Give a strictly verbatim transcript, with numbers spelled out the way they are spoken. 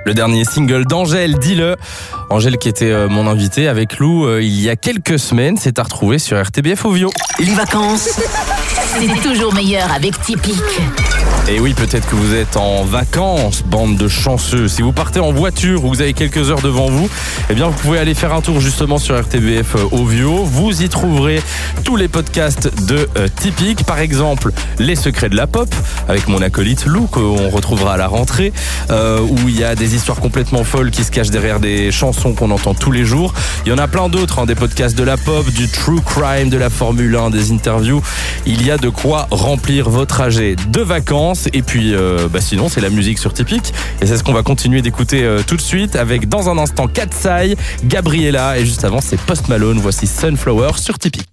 Le dernier single d'Angèle, dis-le. Angèle qui était euh, mon invité avec Lou euh, il y a quelques semaines, s'est à retrouver sur R T B F Ovio. Les vacances, C'est toujours meilleur avec Tipeee. Et oui, peut-être que vous êtes en vacances, bande de chanceux. Si vous partez en voiture ou vous avez quelques heures devant vous, eh bien vous pouvez aller faire un tour justement sur R T B F Ovio. Vous y trouverez tous les podcasts de euh, Tipeee. Par exemple, Les Secrets de la Pop, avec mon acolyte Lou, qu'on retrouvera à la rentrée, euh, où il y a des histoires complètement folles qui se cachent derrière des chansons qu'on entend tous les jours. Il y en a plein d'autres, hein, des podcasts de la pop, du true crime, de la Formule un, des interviews. Il y a de quoi remplir votre trajet de vacances. Et puis, euh, bah sinon, c'est la musique sur Tipeee. Et c'est ce qu'on va continuer d'écouter euh, tout de suite avec, dans un instant, Katsai, Gabriella. Et juste avant, c'est Post Malone. Voici Sunflower sur Tipeee.